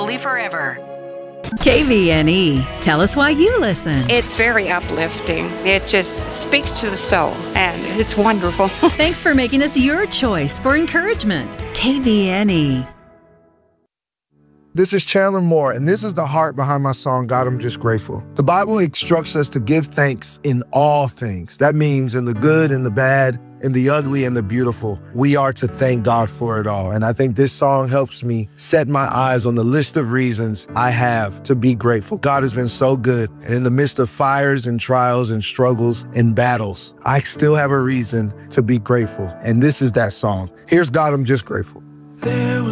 Holy Forever. KVNE. Tell us why you listen. It's very uplifting. It just speaks to the soul, and it's wonderful. Thanks for making us your choice for encouragement. KVNE. This is Chandler Moore, and this is the heart behind my song, God, I'm Just Grateful. The Bible instructs us to give thanks in all things. That means in the good and the bad, in the ugly and the beautiful. We are to thank God for it all. And I think this song helps me set my eyes on the list of reasons I have to be grateful. God has been so good. And in the midst of fires and trials and struggles and battles, I still have a reason to be grateful. And this is that song. Here's God, I'm Just Grateful.